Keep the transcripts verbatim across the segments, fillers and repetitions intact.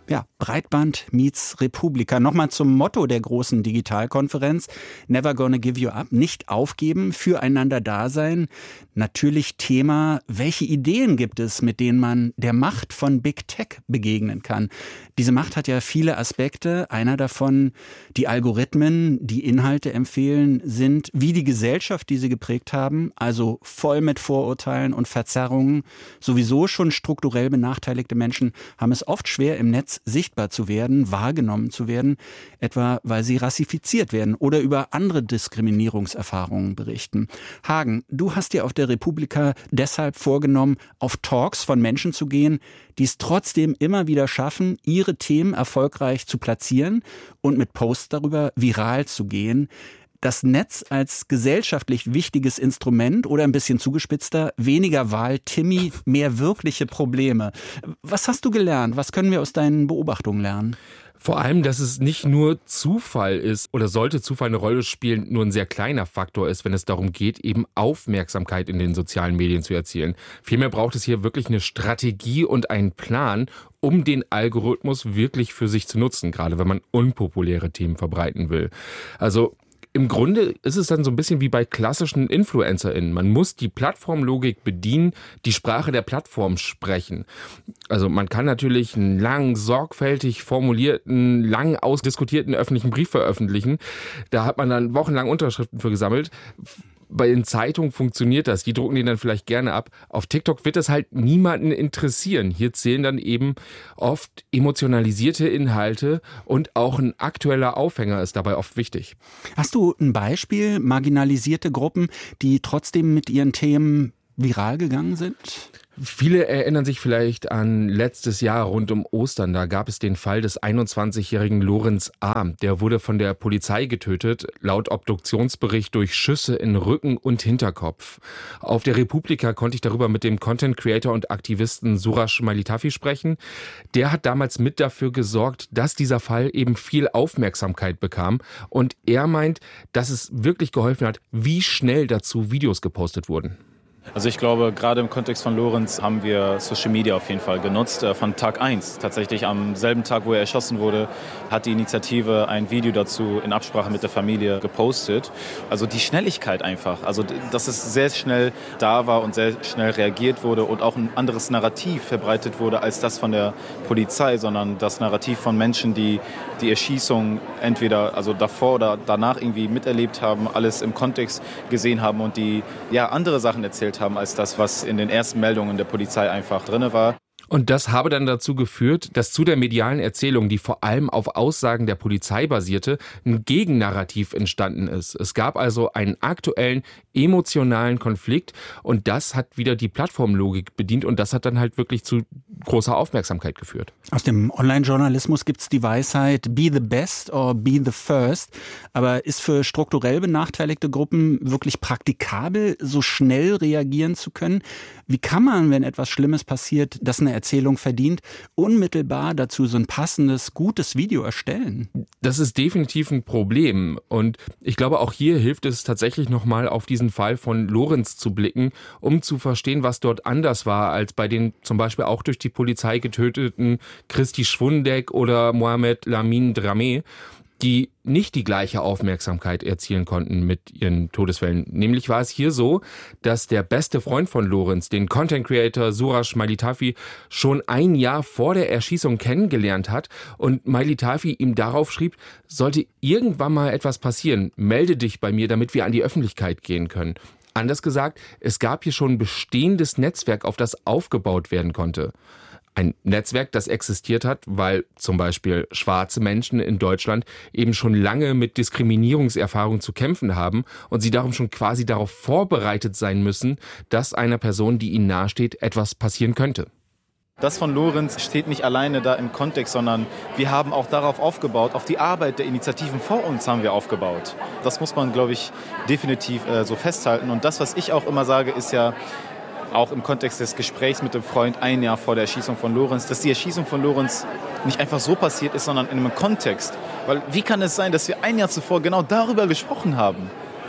Ja, Breitband meets Republika. Nochmal zum Motto der großen Digitalkonferenz. Never gonna give you up. Nicht aufgeben, füreinander da sein. Natürlich Thema, welche Ideen gibt es, mit denen man der Macht von Big Tech begegnen kann? Diese Macht hat ja viele Aspekte. Einer davon, die Algorithmen, die Inhalte empfehlen, sind wie die Gesellschaft, die sie geprägt haben, also voll mit Vorurteilen und Verzerrungen. Sowieso schon strukturell benachteiligte Menschen haben es oft schwer, im Netz sichtbar zu werden, wahrgenommen zu werden, etwa weil sie rassifiziert werden oder über andere Diskriminierungserfahrungen berichten. Hagen, du hast dir auf der Republika deshalb vorgenommen, auf Talks von Menschen zu gehen, die es trotzdem immer wieder schaffen, ihre Themen erfolgreich zu platzieren und mit Posts darüber viral zu gehen. Das Netz als gesellschaftlich wichtiges Instrument oder ein bisschen zugespitzter, weniger Wahl, Timmy, mehr wirkliche Probleme. Was hast du gelernt? Was können wir aus deinen Beobachtungen lernen? Vor allem, dass es nicht nur Zufall ist oder sollte Zufall eine Rolle spielen, nur ein sehr kleiner Faktor ist, wenn es darum geht, eben Aufmerksamkeit in den sozialen Medien zu erzielen. Vielmehr braucht es hier wirklich eine Strategie und einen Plan, um den Algorithmus wirklich für sich zu nutzen, gerade wenn man unpopuläre Themen verbreiten will. Also im Grunde ist es dann so ein bisschen wie bei klassischen InfluencerInnen. Man muss die Plattformlogik bedienen, die Sprache der Plattform sprechen. Also man kann natürlich einen lang, sorgfältig formulierten, lang ausdiskutierten öffentlichen Brief veröffentlichen. Da hat man dann wochenlang Unterschriften für gesammelt. Bei den Zeitungen funktioniert das, die drucken den dann vielleicht gerne ab. Auf TikTok wird das halt niemanden interessieren. Hier zählen dann eben oft emotionalisierte Inhalte und auch ein aktueller Aufhänger ist dabei oft wichtig. Hast du ein Beispiel, marginalisierte Gruppen, die trotzdem mit ihren Themen viral gegangen sind? Viele erinnern sich vielleicht an letztes Jahr rund um Ostern. Da gab es den Fall des einundzwanzigjährigen Lorenz A. Der wurde von der Polizei getötet, laut Obduktionsbericht durch Schüsse in Rücken und Hinterkopf. Auf der Republika konnte ich darüber mit dem Content Creator und Aktivisten Suraj Malitafi sprechen. Der hat damals mit dafür gesorgt, dass dieser Fall eben viel Aufmerksamkeit bekam. Und er meint, dass es wirklich geholfen hat, wie schnell dazu Videos gepostet wurden. Also ich glaube, gerade im Kontext von Lorenz haben wir Social Media auf jeden Fall genutzt. Von Tag eins, tatsächlich am selben Tag, wo er erschossen wurde, hat die Initiative ein Video dazu in Absprache mit der Familie gepostet. Also die Schnelligkeit einfach, also dass es sehr schnell da war und sehr schnell reagiert wurde und auch ein anderes Narrativ verbreitet wurde als das von der Polizei, sondern das Narrativ von Menschen, die die Erschießung entweder also davor oder danach irgendwie miterlebt haben, alles im Kontext gesehen haben und die ja andere Sachen erzählt haben als das, was in den ersten Meldungen der Polizei einfach drin war. Und das habe dann dazu geführt, dass zu der medialen Erzählung, die vor allem auf Aussagen der Polizei basierte, ein Gegennarrativ entstanden ist. Es gab also einen aktuellen, emotionalen Konflikt und das hat wieder die Plattformlogik bedient und das hat dann halt wirklich zu großer Aufmerksamkeit geführt. Aus dem Online-Journalismus gibt es die Weisheit, be the best or be the first. Aber ist für strukturell benachteiligte Gruppen wirklich praktikabel, so schnell reagieren zu können? Wie kann man, wenn etwas Schlimmes passiert, das eine Erzählung verdient, unmittelbar dazu so ein passendes, gutes Video erstellen? Das ist definitiv ein Problem. Und ich glaube, auch hier hilft es tatsächlich nochmal auf diesen Fall von Lorenz zu blicken, um zu verstehen, was dort anders war als bei den zum Beispiel auch durch die Polizei getöteten Christi Schwundeck oder Mohamed Lamin Drameh, die nicht die gleiche Aufmerksamkeit erzielen konnten mit ihren Todesfällen. Nämlich war es hier so, dass der beste Freund von Lorenz, den Content Creator Suraj Malitafi, schon ein Jahr vor der Erschießung kennengelernt hat und Malitafi ihm darauf schrieb, sollte irgendwann mal etwas passieren, melde dich bei mir, damit wir an die Öffentlichkeit gehen können. Anders gesagt, es gab hier schon ein bestehendes Netzwerk, auf das aufgebaut werden konnte. Ein Netzwerk, das existiert hat, weil zum Beispiel schwarze Menschen in Deutschland eben schon lange mit Diskriminierungserfahrung zu kämpfen haben und sie darum schon quasi darauf vorbereitet sein müssen, dass einer Person, die ihnen nahesteht, etwas passieren könnte. Das von Lorenz steht nicht alleine da im Kontext, sondern wir haben auch darauf aufgebaut, auf die Arbeit der Initiativen vor uns haben wir aufgebaut. Das muss man, glaube ich, definitiv äh, so festhalten. Und das, was ich auch immer sage, ist ja, auch im Kontext des Gesprächs mit dem Freund ein Jahr vor der Erschießung von Lorenz, dass die Erschießung von Lorenz nicht einfach so passiert ist, sondern in einem Kontext. Weil wie kann es sein, dass wir ein Jahr zuvor genau darüber gesprochen haben?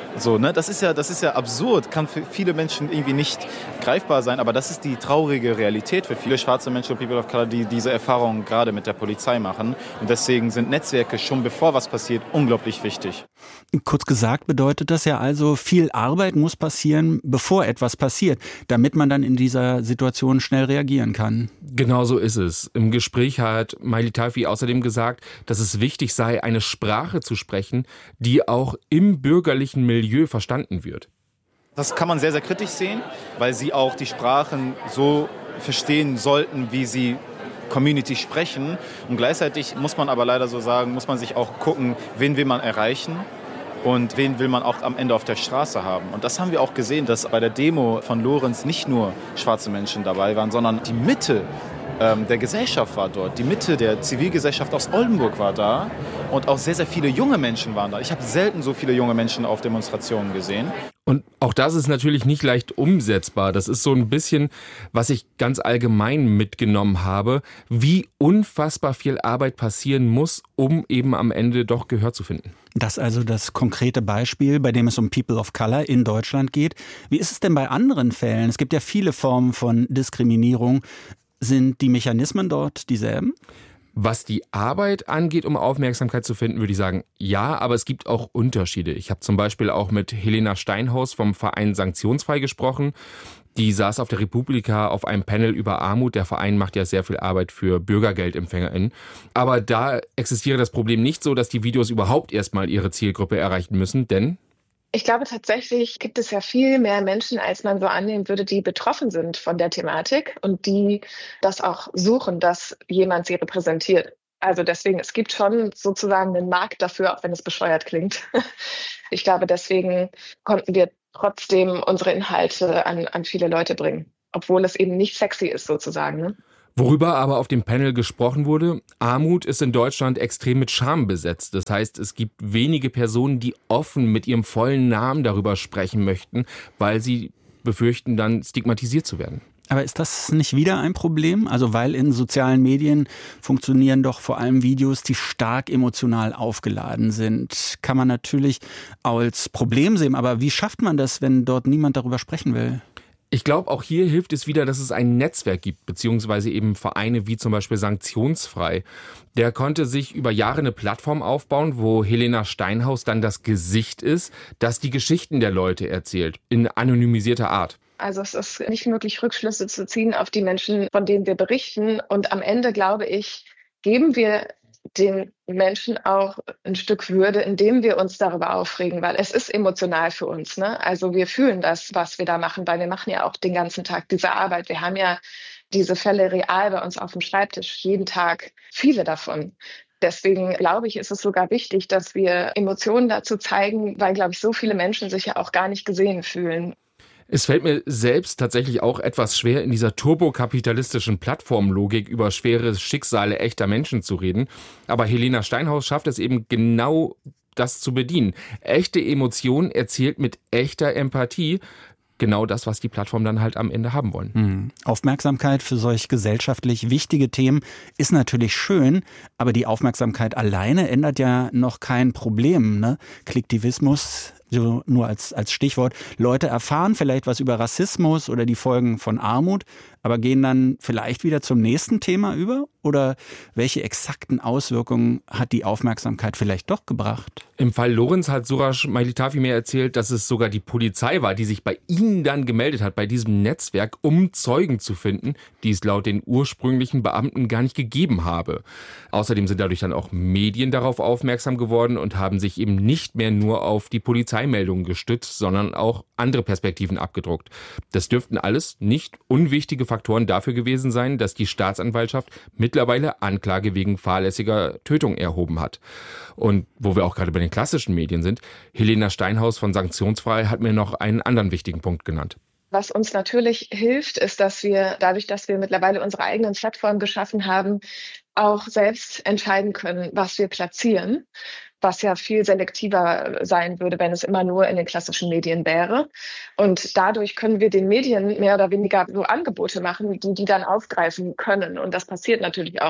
So, ne? Das ist ja, das ist ja absurd, kann für viele Menschen irgendwie nicht greifbar sein, aber das ist die traurige Realität für viele schwarze Menschen und People of Color, die diese Erfahrungen gerade mit der Polizei machen. Und deswegen sind Netzwerke schon bevor was passiert unglaublich wichtig. Kurz gesagt bedeutet das ja also, viel Arbeit muss passieren, bevor etwas passiert, damit man dann in dieser Situation schnell reagieren kann. Genau so ist es. Im Gespräch hat Maili Talfi außerdem gesagt, dass es wichtig sei, eine Sprache zu sprechen, die auch im bürgerlichen Milieu verstanden wird. Das kann man sehr, sehr kritisch sehen, weil sie auch die Sprachen so verstehen sollten, wie sie Community sprechen. Und gleichzeitig muss man aber leider so sagen, muss man sich auch gucken, wen will man erreichen und wen will man auch am Ende auf der Straße haben. Und das haben wir auch gesehen, dass bei der Demo von Lorenz nicht nur schwarze Menschen dabei waren, sondern die Mitte ähm, der Gesellschaft war dort. Die Mitte der Zivilgesellschaft aus Oldenburg war da und auch sehr, sehr viele junge Menschen waren da. Ich habe selten so viele junge Menschen auf Demonstrationen gesehen. Und auch das ist natürlich nicht leicht umsetzbar. Das ist so ein bisschen, was ich ganz allgemein mitgenommen habe, wie unfassbar viel Arbeit passieren muss, um eben am Ende doch Gehör zu finden. Das ist also das konkrete Beispiel, bei dem es um People of Color in Deutschland geht. Wie ist es denn bei anderen Fällen? Es gibt ja viele Formen von Diskriminierung. Sind die Mechanismen dort dieselben? Was die Arbeit angeht, um Aufmerksamkeit zu finden, würde ich sagen, ja, aber es gibt auch Unterschiede. Ich habe zum Beispiel auch mit Helena Steinhaus vom Verein Sanktionsfrei gesprochen. Die saß auf der Republika auf einem Panel über Armut. Der Verein macht ja sehr viel Arbeit für BürgergeldempfängerInnen. Aber da existiere das Problem nicht so, dass die Videos überhaupt erstmal ihre Zielgruppe erreichen müssen, denn ich glaube, tatsächlich gibt es ja viel mehr Menschen, als man so annehmen würde, die betroffen sind von der Thematik und die das auch suchen, dass jemand sie repräsentiert. Also deswegen, es gibt schon sozusagen einen Markt dafür, auch wenn es bescheuert klingt. Ich glaube, deswegen konnten wir trotzdem unsere Inhalte an, an viele Leute bringen, obwohl es eben nicht sexy ist sozusagen, ne? Worüber aber auf dem Panel gesprochen wurde, Armut ist in Deutschland extrem mit Scham besetzt. Das heißt, es gibt wenige Personen, die offen mit ihrem vollen Namen darüber sprechen möchten, weil sie befürchten, dann stigmatisiert zu werden. Aber ist das nicht wieder ein Problem? Also weil in sozialen Medien funktionieren doch vor allem Videos, die stark emotional aufgeladen sind. Kann man natürlich als Problem sehen, aber wie schafft man das, wenn dort niemand darüber sprechen will? Ich glaube, auch hier hilft es wieder, dass es ein Netzwerk gibt, beziehungsweise eben Vereine wie zum Beispiel Sanktionsfrei. Der konnte sich über Jahre eine Plattform aufbauen, wo Helena Steinhaus dann das Gesicht ist, das die Geschichten der Leute erzählt, in anonymisierter Art. Also es ist nicht möglich, Rückschlüsse zu ziehen auf die Menschen, von denen wir berichten. Und am Ende, glaube ich, geben wir den Menschen auch ein Stück Würde, indem wir uns darüber aufregen, weil es ist emotional für uns, ne? Also wir fühlen das, was wir da machen, weil wir machen ja auch den ganzen Tag diese Arbeit. Wir haben ja diese Fälle real bei uns auf dem Schreibtisch, jeden Tag viele davon. Deswegen glaube ich, ist es sogar wichtig, dass wir Emotionen dazu zeigen, weil, glaube ich, so viele Menschen sich ja auch gar nicht gesehen fühlen. Es fällt mir selbst tatsächlich auch etwas schwer, in dieser turbokapitalistischen Plattformlogik über schwere Schicksale echter Menschen zu reden. Aber Helena Steinhaus schafft es eben genau, das zu bedienen. Echte Emotionen erzählt mit echter Empathie. Genau das, was die Plattform dann halt am Ende haben wollen. Mhm. Aufmerksamkeit für solch gesellschaftlich wichtige Themen ist natürlich schön, aber die Aufmerksamkeit alleine ändert ja noch kein Problem, ne? Klicktivismus, so nur als, als Stichwort. Leute erfahren vielleicht was über Rassismus oder die Folgen von Armut, aber gehen dann vielleicht wieder zum nächsten Thema über? Oder welche exakten Auswirkungen hat die Aufmerksamkeit vielleicht doch gebracht? Im Fall Lorenz hat Suraj Maili Talfi mir erzählt, dass es sogar die Polizei war, die sich bei ihnen dann gemeldet hat, bei diesem Netzwerk, um Zeugen zu finden, die es laut den ursprünglichen Beamten gar nicht gegeben habe. Außerdem sind dadurch dann auch Medien darauf aufmerksam geworden und haben sich eben nicht mehr nur auf die Polizeimeldungen gestützt, sondern auch andere Perspektiven abgedruckt. Das dürften alles nicht unwichtige Faktoren dafür gewesen sein, dass die Staatsanwaltschaft mittlerweile Anklage wegen fahrlässiger Tötung erhoben hat. Und wo wir auch gerade bei den klassischen Medien sind, Helena Steinhaus von Sanktionsfrei hat mir noch einen anderen wichtigen Punkt genannt. Was uns natürlich hilft, ist, dass wir dadurch, dass wir mittlerweile unsere eigenen Plattformen geschaffen haben, auch selbst entscheiden können, was wir platzieren, was ja viel selektiver sein würde, wenn es immer nur in den klassischen Medien wäre. Und dadurch können wir den Medien mehr oder weniger so Angebote machen, die die dann aufgreifen können. Und das passiert natürlich auch.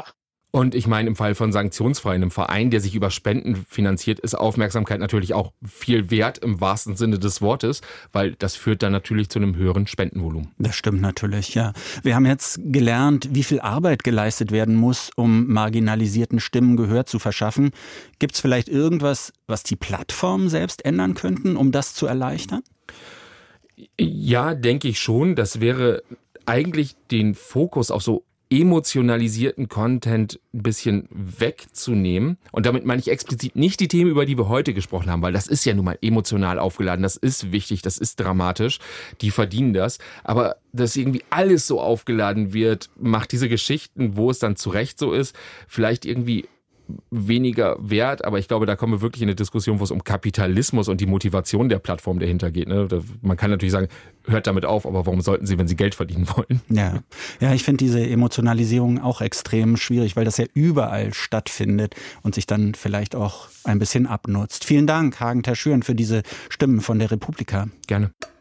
Und ich meine, im Fall von Sanktionsfrei, einem Verein, der sich über Spenden finanziert, ist Aufmerksamkeit natürlich auch viel wert im wahrsten Sinne des Wortes, weil das führt dann natürlich zu einem höheren Spendenvolumen. Das stimmt natürlich, ja. Wir haben jetzt gelernt, wie viel Arbeit geleistet werden muss, um marginalisierten Stimmen Gehör zu verschaffen. Gibt es vielleicht irgendwas, was die Plattformen selbst ändern könnten, um das zu erleichtern? Ja, denke ich schon. Das wäre eigentlich den Fokus auf so emotionalisierten Content ein bisschen wegzunehmen. Und damit meine ich explizit nicht die Themen, über die wir heute gesprochen haben, weil das ist ja nun mal emotional aufgeladen, das ist wichtig, das ist dramatisch, die verdienen das. Aber dass irgendwie alles so aufgeladen wird, macht diese Geschichten, wo es dann zu Recht so ist, vielleicht irgendwie weniger wert, aber ich glaube, da kommen wir wirklich in eine Diskussion, wo es um Kapitalismus und die Motivation der Plattform dahinter geht. Ne? Man kann natürlich sagen, hört damit auf, aber warum sollten Sie, wenn Sie Geld verdienen wollen? Ja, ja, ich finde diese Emotionalisierung auch extrem schwierig, weil das ja überall stattfindet und sich dann vielleicht auch ein bisschen abnutzt. Vielen Dank, Hagen Terschüren, für diese Stimmen von der Republika. Gerne.